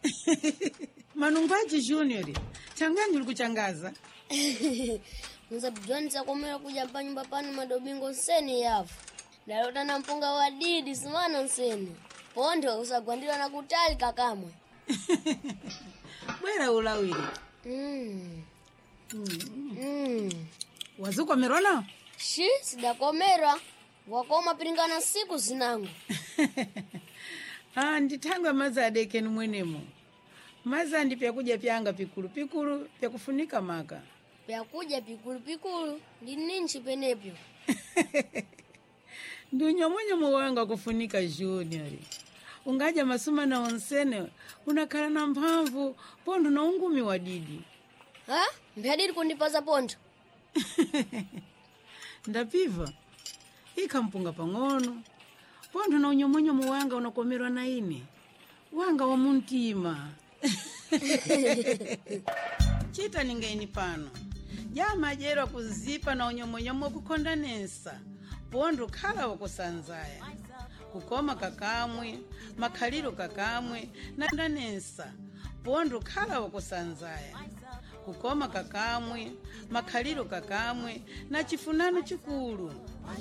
Manungwaji Junior, changanyi ulikuchangaza. Mzabidwani komera kuja pa nyumba panu madobingo nseni yafu. Dalota na mpunga wa didi simana nseni. Ponde usagwandira na kutali kakamwe. Bwera ulawiri. Wazukomera na? Shi, sidakomera. Wakoma piringana siku zinangu. Nditanga maza adekeni mwenemo. Maza ndi pyakuja pyanga pikulu pyakufunika maka. Pyakuja pikulu ndi ninchi penepyo. Ndunyo wanga kufunika Junior. Ungaja masuma na onsene unakala na mphamvu pondo na ungumi wa didi. Ha? Mbyadidi kundipaza pondo. Ndapiva. Ika mpunga pang'ono. Pondo na unyomonyomo wanga unakomerwa na ine. Wanga wa muntima. Chita ningeini pano. Jama jero kuzipa na unyomonyomo kukondanesa. Pondo kala wakusanzaya. Kukoma kakamwe, makhaliro kakamwe, na ndanesa. Pondo kala wakusanzaya. Kukoma kakamwe, makhaliro kakamwe, na chifunano chikulu.